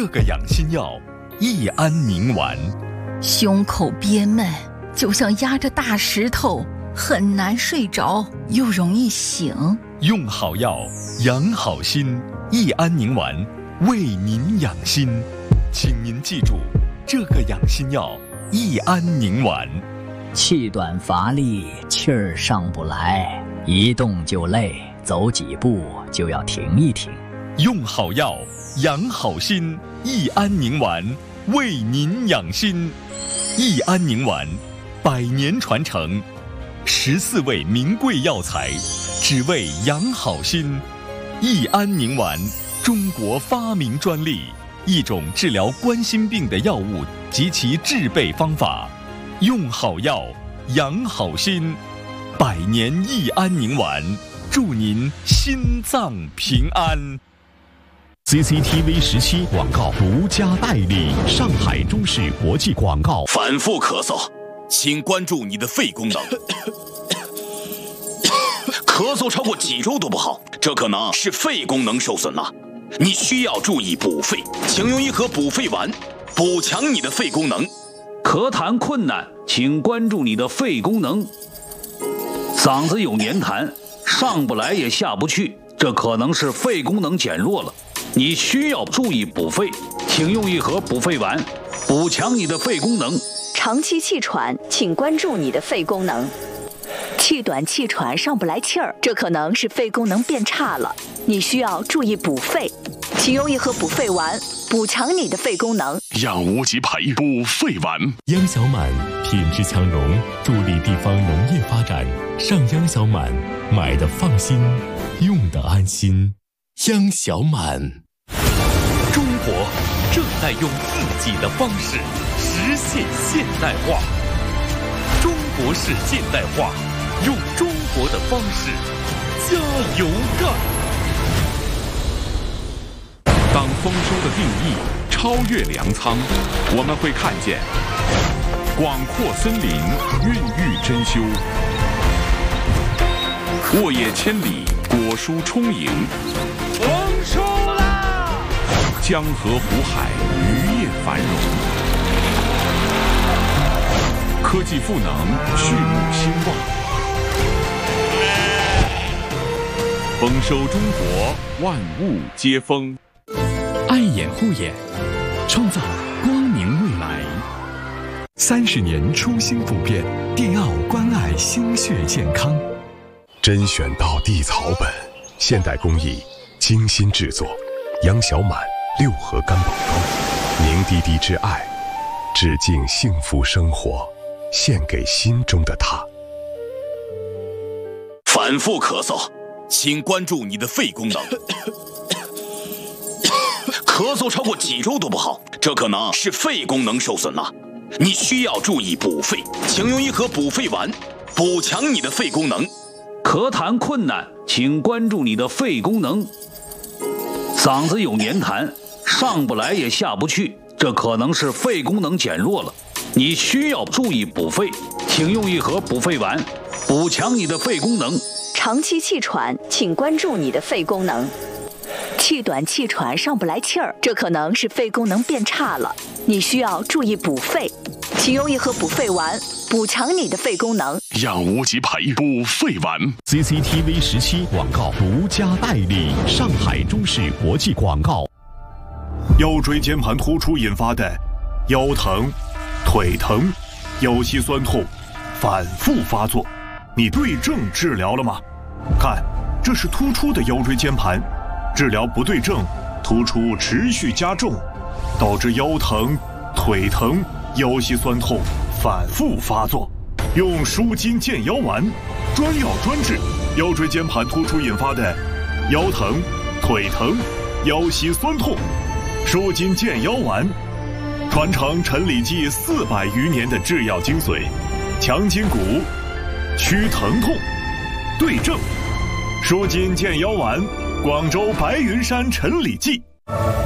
这个养心药益安宁丸。 胸口憋闷，就像压着大石头，很难睡着，又容易醒。 用好药，养好心，益安宁丸为您养心。请您记住，这个养心药益安宁丸。 气短乏力，气儿上不来，一动就累，走几步就要停一停。 用好药，养好心，益安宁丸为您养心。益安宁丸100年传承，14味名贵药材，只为养好心。益安宁丸，中国发明专利，一种治疗冠心病的药物及其制备方法。用好药，养好心，100年益安宁丸，祝您心脏平安。 CCTV 17广告独家代理，上海中视国际广告。 反复咳嗽，请关注你的肺功能。咳嗽超过几周都不好，这可能是肺功能受损了，你需要注意补肺，请用一盒补肺丸，补强你的肺功能。 咳痰困难，请关注你的肺功能。嗓子有黏痰，上不来也下不去，这可能是肺功能减弱了，你需要注意补肺，请用一盒补肺丸，补强你的肺功能。 长期气喘，请关注你的肺功能。气短气喘上不来气儿，这可能是肺功能变差了，你需要注意补肺，请用一盒补肺丸，补强你的肺功能。 养无极培补肺丸。 央小满品质强农，助力地方农业发展。上央小满，买的放心，用的安心。央小满。 中国正在用自己的方式实现现代化。中国式现代化，用中国的方式加油干。 当丰收的定义超越粮仓，我们会看见广阔森林孕育珍馐，沃野千里，果蔬充盈。 丰收啦！ 江河湖海，渔业繁荣。科技赋能，畜牧兴旺。丰收中国，万物皆丰。 爱眼护眼，创造光明未来。30年初心不变，电奥关爱心血健康。 甄选到地草本，现代工艺，精心制作。杨小满6盒干宝膏，凝滴滴之爱，致敬幸福生活，献给心中的他。 反复咳嗽，请关注你的肺功能。咳嗽超过几周都不好，这可能是肺功能受损了，你需要注意补肺，请用一盒补肺丸，补强你的肺功能。 咳痰困难，请关注你的肺功能。嗓子有黏痰，上不来也下不去，这可能是肺功能减弱了，你需要注意补肺，请用一盒补肺丸，补强你的肺功能。 长期气喘，请关注你的肺功能。气短气喘上不来气儿，这可能是肺功能变差了，你需要注意补肺，请用一盒补肺丸，补强你的肺功能。 养无极培补肺丸。 CCTV 17广告独家代理，上海中视国际广告。 腰椎间盘突出引发的腰疼、腿疼、腰膝酸痛反复发作，你对症治疗了吗？看，这是突出的腰椎间盘，治疗不对症，突出持续加重，导致腰疼、腿疼、腰膝酸痛反复发作。用舒筋健腰丸，专药专治腰椎间盘突出引发的腰疼、腿疼、腰膝酸痛。舒筋健腰丸，传承陈李济400余年的制药精髓，强筋骨，祛疼痛，对症。舒筋健腰丸，广州白云山陈李济。